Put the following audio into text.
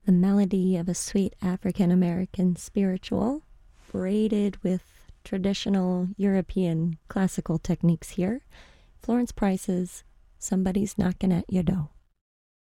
The melody of a sweet African American spiritual, braided with traditional European classical techniques here. Florence Price's Somebody's Knocking at Your Door.